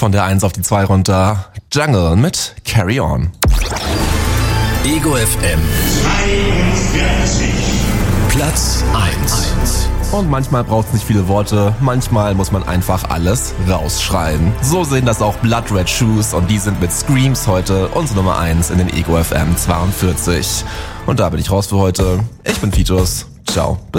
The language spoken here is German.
von der 1 auf die 2 runter. Jungle mit Carry On. Ego FM 42. Platz 1. Und manchmal braucht es nicht viele Worte, manchmal muss man einfach alles rausschreien. So sehen das auch Blood Red Shoes und die sind mit Screams heute unsere Nummer 1 in den Ego FM 42. Und da bin ich raus für heute. Ich bin Fitus. Ciao, bis